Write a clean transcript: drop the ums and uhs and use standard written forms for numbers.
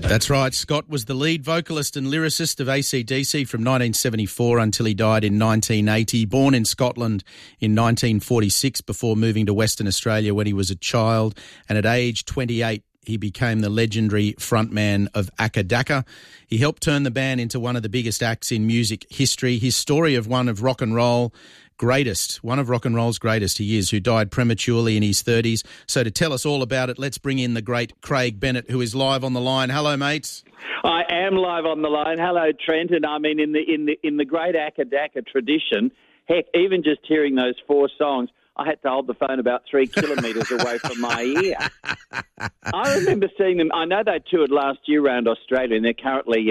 That's right. Scott was the lead vocalist and lyricist of AC/DC from 1974 until he died in 1980. Born in Scotland in 1946 before moving to Western Australia when he was a child. And at age 28, he became the legendary frontman of Acca Dacca. He helped turn the band into one of the biggest acts in music history. His story of one of rock and roll's greatest, he is, who died prematurely in his 30s. So to tell us all about it, let's bring in the great Craig Bennett, who is live on the line. Hello, mates. I am live on the line. Hello, Trent. And I mean, in the great Acca Dacca tradition, heck, even just hearing those four songs, I had to hold the phone about 3 kilometres away from my ear. I remember seeing them. I know they toured last year around Australia, and they're currently